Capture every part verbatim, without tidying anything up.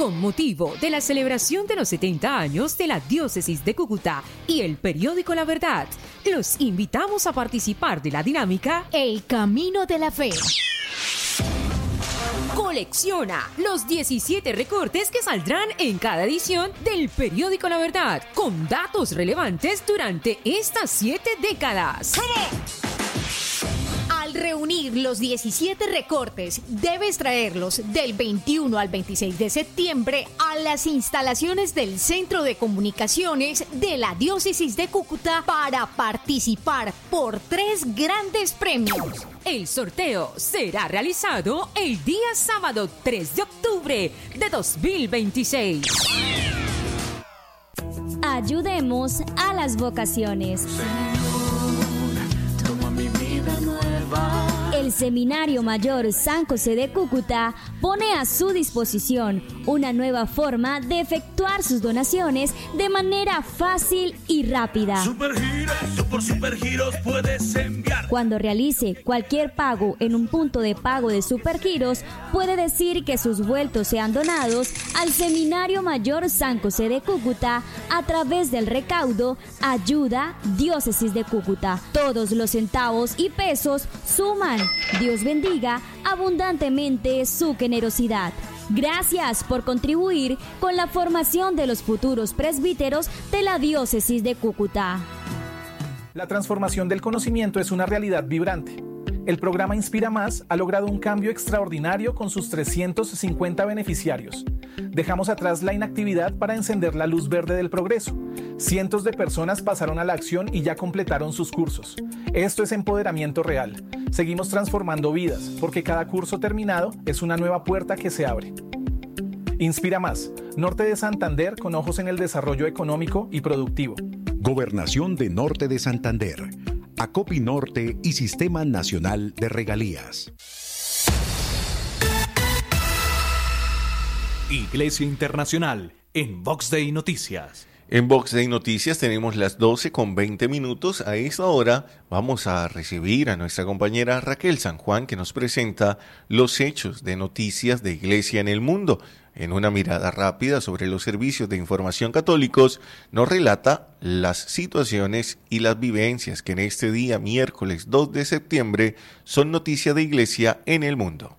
Con motivo de la celebración de los setenta años de la Diócesis de Cúcuta y el periódico La Verdad, los invitamos a participar de la dinámica El Camino de la Fe. Colecciona los diecisiete recortes que saldrán en cada edición del periódico La Verdad, con datos relevantes durante estas siete décadas. Al reunir los diecisiete recortes, debes traerlos del veintiuno al veintiséis de septiembre a las instalaciones del Centro de Comunicaciones de la Diócesis de Cúcuta para participar por tres grandes premios. El sorteo será realizado el día sábado tres de octubre de dos mil veintiséis. Ayudemos a las vocaciones. El Seminario Mayor San José de Cúcuta pone a su disposición una nueva forma de efectuar sus donaciones de manera fácil y rápida. Supergiros, por Supergiros puedes enviar. Cuando realice cualquier pago en un punto de pago de Supergiros, puede decir que sus vueltos sean donados al Seminario Mayor San José de Cúcuta a través del recaudo Ayuda Diócesis de Cúcuta. Todos los centavos y pesos suman. Dios bendiga abundantemente su generosidad. Gracias por contribuir con la formación de los futuros presbíteros de la Diócesis de Cúcuta. La transformación del conocimiento es una realidad vibrante. El programa Inspira Más ha logrado un cambio extraordinario con sus trescientos cincuenta beneficiarios. Dejamos atrás la inactividad para encender la luz verde del progreso. Cientos de personas pasaron a la acción y ya completaron sus cursos. Esto es empoderamiento real. Seguimos transformando vidas, porque cada curso terminado es una nueva puerta que se abre. Inspira Más, Norte de Santander con ojos en el desarrollo económico y productivo. Gobernación de Norte de Santander, Acopi Norte y Sistema Nacional de Regalías. Iglesia Internacional en Vox Day Noticias. En Vox Day Noticias tenemos las doce con veinte minutos. A esta hora vamos a recibir a nuestra compañera Raquel San Juan, que nos presenta los hechos de noticias de Iglesia en el mundo. En una mirada rápida sobre los servicios de información católicos, nos relata las situaciones y las vivencias que en este día, miércoles dos de septiembre, son noticia de Iglesia en el mundo.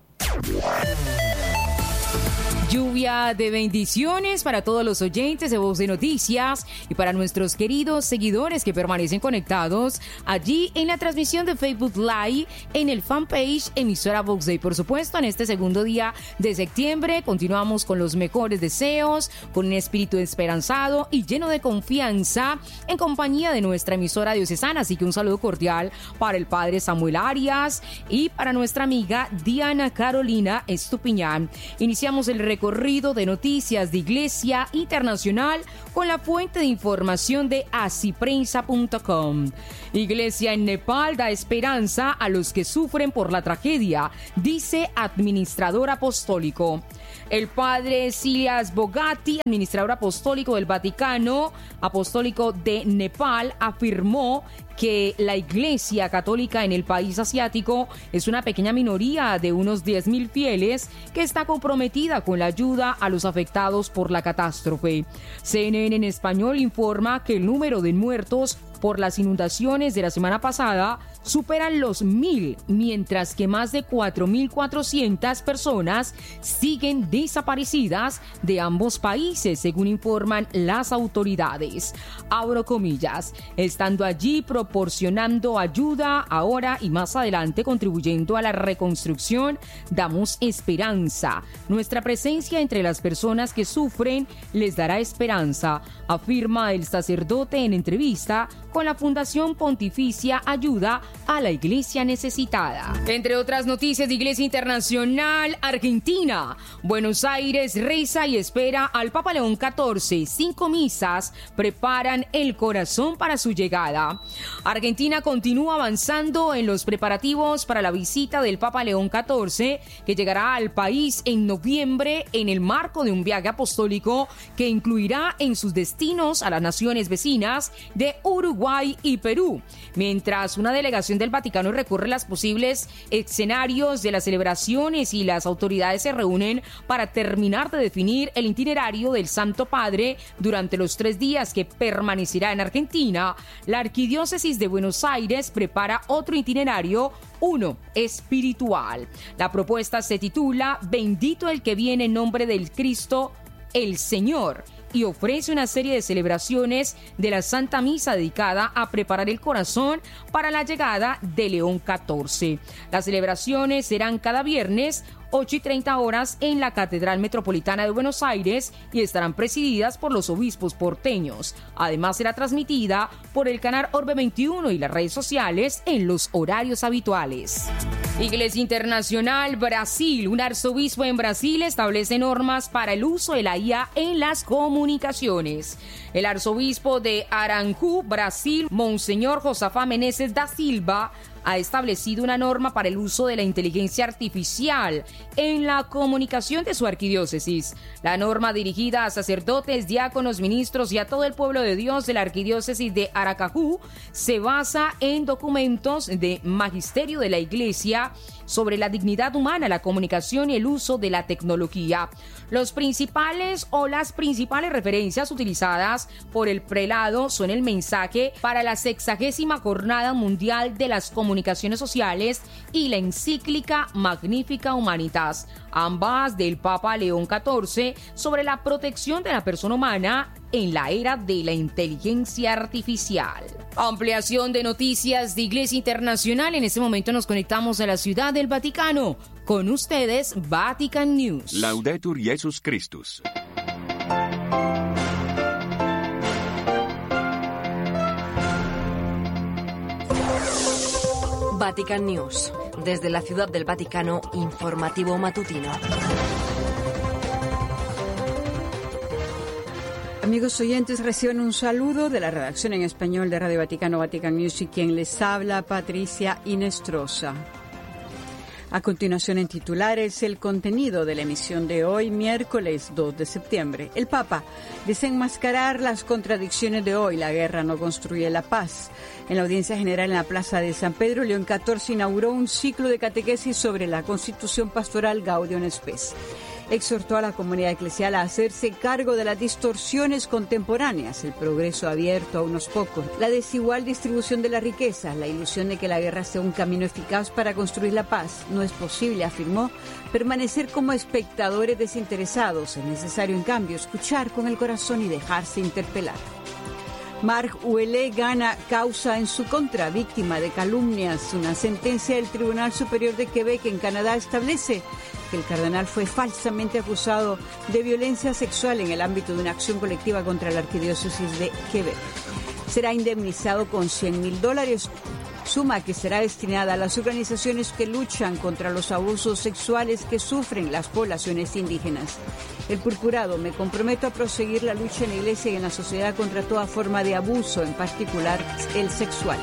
Lluvia de bendiciones para todos los oyentes de Voz de Noticias y para nuestros queridos seguidores que permanecen conectados allí en la transmisión de Facebook Live en el fanpage emisora Vox Day. Por supuesto, en este segundo día de septiembre continuamos con los mejores deseos, con un espíritu esperanzado y lleno de confianza en compañía de nuestra emisora diocesana. Así que un saludo cordial para el padre Samuel Arias y para nuestra amiga Diana Carolina Estupiñán. Iniciamos el recorrido de noticias de Iglesia Internacional con la fuente de información de asiprensa punto com. Iglesia en Nepal da esperanza a los que sufren por la tragedia, dice administrador apostólico. El padre Silas Bogatti, administrador apostólico del Vaticano Apostólico de Nepal, afirmó que la Iglesia Católica en el país asiático es una pequeña minoría de unos diez mil fieles que está comprometida con la ayuda a los afectados por la catástrofe. C N N en español informa que el número de muertos por las inundaciones de la semana pasada superan los mil, mientras que más de cuatro mil cuatrocientas personas siguen desaparecidas de ambos países, según informan las autoridades. Abro comillas, estando allí proporcionando ayuda ahora y más adelante contribuyendo a la reconstrucción, damos esperanza. Nuestra presencia entre las personas que sufren les dará esperanza, afirma el sacerdote en entrevista con la Fundación Pontificia Ayuda a la Iglesia Necesitada. Entre otras noticias de Iglesia Internacional, Argentina. Buenos Aires reza y espera al Papa León catorce. Cinco misas preparan el corazón para su llegada. Argentina continúa avanzando en los preparativos para la visita del Papa León catorce, que llegará al país en noviembre en el marco de un viaje apostólico que incluirá en sus destinos a las naciones vecinas de Uruguay y Perú, mientras una delegación delegación del Vaticano recorre los posibles escenarios de las celebraciones y las autoridades se reúnen para terminar de definir el itinerario del Santo Padre durante los tres días que permanecerá en Argentina. La Arquidiócesis de Buenos Aires prepara otro itinerario, uno espiritual. La propuesta se titula Bendito el que viene en nombre del Cristo, el Señor, y ofrece una serie de celebraciones de la Santa Misa dedicada a preparar el corazón para la llegada de León catorce. Las celebraciones serán cada viernes, ocho y treinta horas en la Catedral Metropolitana de Buenos Aires y estarán presididas por los obispos porteños. Además será transmitida por el canal Orbe veintiuno y las redes sociales en los horarios habituales. Iglesia Internacional Brasil. Un arzobispo en Brasil establece normas para el uso de la I A en las comunicaciones. El arzobispo de Aranjú, Brasil, Monseñor Josafá Meneses da Silva, ha establecido una norma para el uso de la inteligencia artificial en la comunicación de su arquidiócesis. La norma, dirigida a sacerdotes, diáconos, ministros y a todo el pueblo de Dios de la arquidiócesis de Aracaju, se basa en documentos de magisterio de la Iglesia sobre la dignidad humana, la comunicación y el uso de la tecnología. Los principales o las principales referencias utilizadas por el prelado son el mensaje para la sexagésima Jornada Mundial de las Comunicaciones Sociales y la encíclica Magnifica Humanitas, ambas del Papa León catorce, sobre la protección de la persona humana en la era de la inteligencia artificial. Ampliación de noticias de Iglesia Internacional. En este momento nos conectamos a la Ciudad del Vaticano. Con ustedes, Vatican News. Laudetur Jesus Christus. Vatican News. Desde la Ciudad del Vaticano, informativo matutino. Amigos oyentes, reciban un saludo de la redacción en español de Radio Vaticano, Vatican News, y quien les habla, Patricia Inestrosa. A continuación, en titulares, el contenido de la emisión de hoy, miércoles dos de septiembre. El Papa: desenmascarar las contradicciones de hoy, la guerra no construye la paz. En la audiencia general en la Plaza de San Pedro, León catorce inauguró un ciclo de catequesis sobre la Constitución Pastoral Gaudium et Spes. Exhortó a la comunidad eclesial a hacerse cargo de las distorsiones contemporáneas, el progreso abierto a unos pocos, la desigual distribución de la riqueza, la ilusión de que la guerra sea un camino eficaz para construir la paz. No es posible, afirmó, permanecer como espectadores desinteresados. Es necesario, en cambio, escuchar con el corazón y dejarse interpelar. Marc Ouellet gana causa en su contra, víctima de calumnias. Una sentencia del Tribunal Superior de Quebec en Canadá establece que el cardenal fue falsamente acusado de violencia sexual en el ámbito de una acción colectiva contra la arquidiócesis de Quebec. Será indemnizado con cien mil dólares, suma que será destinada a las organizaciones que luchan contra los abusos sexuales que sufren las poblaciones indígenas. El purpurado: me comprometo a proseguir la lucha en la Iglesia y en la sociedad contra toda forma de abuso, en particular el sexual.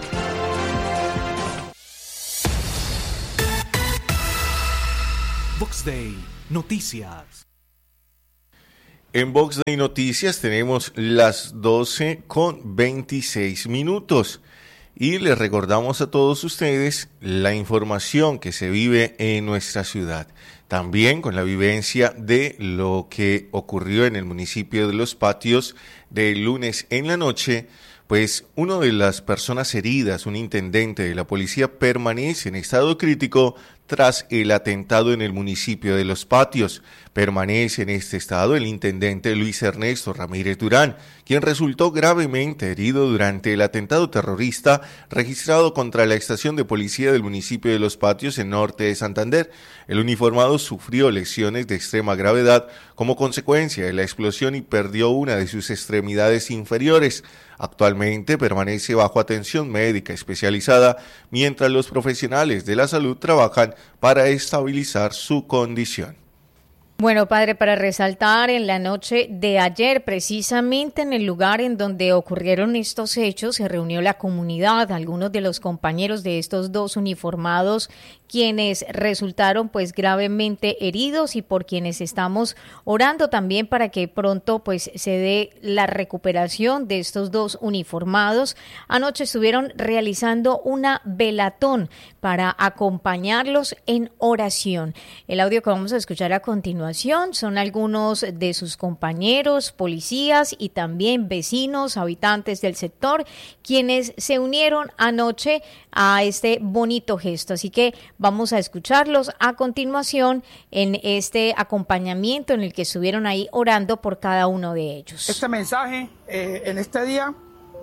Vox Day Noticias. En Vox Day Noticias tenemos las doce con veintiséis minutos. Y les recordamos a todos ustedes la información que se vive en nuestra ciudad. También con la vivencia de lo que ocurrió en el municipio de Los Patios del lunes en la noche, pues una de las personas heridas, un intendente de la policía, permanece en estado crítico tras el atentado en el municipio de Los Patios. Permanece en este estado el intendente Luis Ernesto Ramírez Durán, quien resultó gravemente herido durante el atentado terrorista registrado contra la estación de policía del municipio de Los Patios en norte de Santander. El uniformado sufrió lesiones de extrema gravedad como consecuencia de la explosión y perdió una de sus extremidades inferiores. Actualmente permanece bajo atención médica especializada mientras los profesionales de la salud trabajan para estabilizar su condición. Bueno, padre, para resaltar, en la noche de ayer, precisamente en el lugar en donde ocurrieron estos hechos, se reunió la comunidad. Algunos de los compañeros de estos dos uniformados quienes resultaron pues gravemente heridos y por quienes estamos orando también para que pronto pues se dé la recuperación de estos dos uniformados. Anoche estuvieron realizando una velatón para acompañarlos en oración. El audio que vamos a escuchar a continuación son algunos de sus compañeros, policías y también vecinos, habitantes del sector, quienes se unieron anoche a este bonito gesto. Así que vamos a escucharlos a continuación en este acompañamiento en el que estuvieron ahí orando por cada uno de ellos. Este mensaje eh, en este día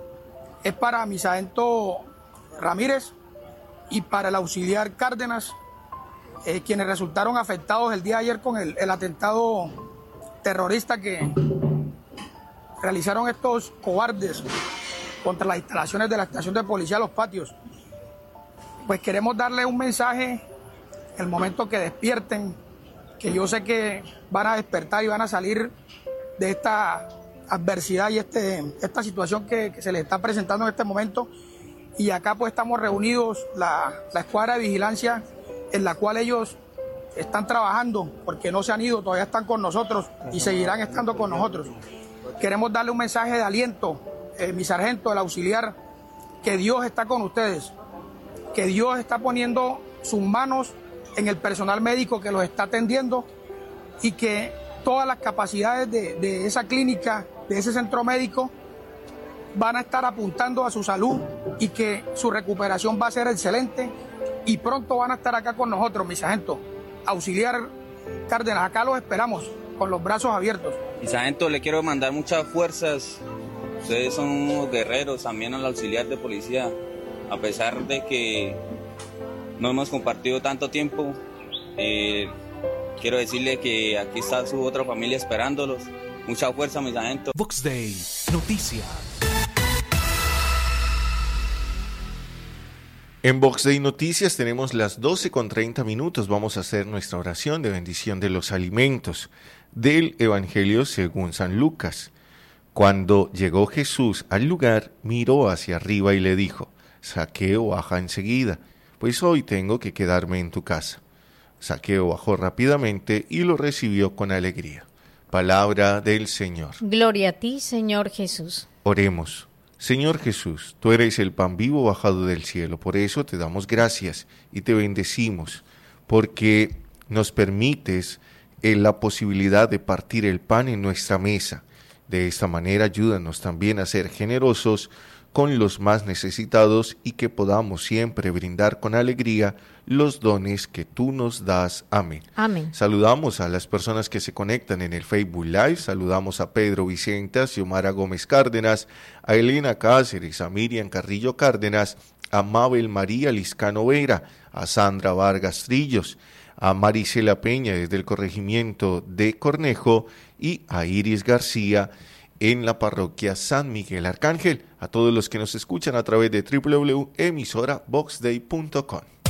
es para mi sargento Ramírez y para el auxiliar Cárdenas, eh, quienes resultaron afectados el día de ayer con el, el atentado terrorista que realizaron estos cobardes contra las instalaciones de la estación de policía Los Patios. Pues queremos darle un mensaje el momento que despierten, que yo sé que van a despertar y van a salir de esta adversidad y este, esta situación que, que se les está presentando en este momento. Y acá pues estamos reunidos, la, la escuadra de vigilancia en la cual ellos están trabajando, porque no se han ido, todavía están con nosotros y seguirán estando con nosotros. Queremos darle un mensaje de aliento, eh, mi sargento, el auxiliar, que Dios está con ustedes, que Dios está poniendo sus manos en el personal médico que los está atendiendo y que todas las capacidades de, de esa clínica, de ese centro médico, van a estar apuntando a su salud y que su recuperación va a ser excelente y pronto van a estar acá con nosotros, mi sargento. Auxiliar Cárdenas, acá los esperamos con los brazos abiertos. Mi sargento, le quiero mandar muchas fuerzas. Ustedes son unos guerreros, también al auxiliar de policía. A pesar de que no hemos compartido tanto tiempo, eh, quiero decirle que aquí está su otra familia esperándolos. Mucha fuerza, mi sargento. Vox Day, noticias. En Vox Day Noticias tenemos las doce con treinta minutos. Vamos a hacer nuestra oración de bendición de los alimentos del Evangelio según San Lucas. Cuando llegó Jesús al lugar, miró hacia arriba y le dijo: Zaqueo, baja enseguida, pues hoy tengo que quedarme en tu casa. Zaqueo bajó rápidamente y lo recibió con alegría. Palabra del Señor. Gloria a ti, Señor Jesús. Oremos. Señor Jesús, tú eres el pan vivo bajado del cielo, por eso te damos gracias y te bendecimos, porque nos permites eh, la posibilidad de partir el pan en nuestra mesa. De esta manera ayúdanos también a ser generosos con los más necesitados y que podamos siempre brindar con alegría los dones que tú nos das. Amén. Amén. Saludamos a las personas que se conectan en el Facebook Live. Saludamos a Pedro Vicente, a Xiomara Gómez Cárdenas, a Elena Cáceres, a Miriam Carrillo Cárdenas, a Mabel María Liscano Vera, a Sandra Vargas Trillos, a Marisela Peña desde el corregimiento de Cornejo y a Iris García en la parroquia San Miguel Arcángel. A todos los que nos escuchan a través de doble u doble u doble u punto emisora vox day punto com.